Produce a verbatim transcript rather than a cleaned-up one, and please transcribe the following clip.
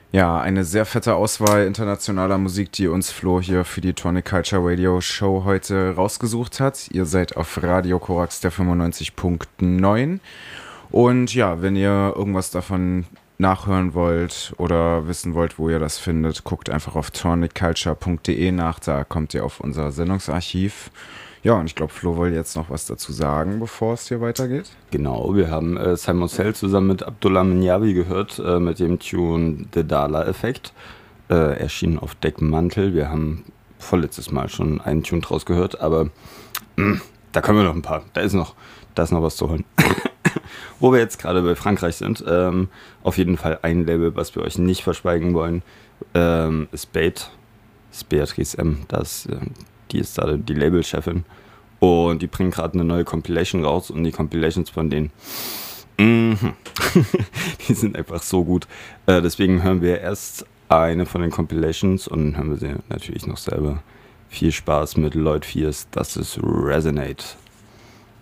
Ja, eine sehr fette Auswahl internationaler Musik, die uns Flo hier für die Tonic Culture Radio Show heute rausgesucht hat. Ihr seid auf Radio Korax der fünfundneunzig Komma neun. Und ja, wenn ihr irgendwas davon nachhören wollt oder wissen wollt, wo ihr das findet, guckt einfach auf tonic culture punkt de nach, da kommt ihr auf unser Sendungsarchiv. Ja, und ich glaube, Flo wollte jetzt noch was dazu sagen, bevor es hier weitergeht. Genau, wir haben äh, Simon Cell zusammen mit Abdullah Minyavi gehört, äh, mit dem Tune The Dala-Effekt, äh, erschienen auf Deckmantel. Wir haben vorletztes Mal schon einen Tune draus gehört, aber mh, da können wir noch ein paar, da ist noch, da ist noch was zu holen. Wo wir jetzt gerade bei Frankreich sind, ähm, auf jeden Fall ein Label, was wir euch nicht verschweigen wollen, ähm, ist Bait, ist Beatrice M, das, äh, die ist da die Labelchefin und die bringen gerade eine neue Compilation raus und die Compilations von denen, mm-hmm. die sind einfach so gut, äh, deswegen hören wir erst eine von den Compilations und hören wir sie natürlich noch selber. Viel Spaß mit Lloyd Fierce, das ist Resonate.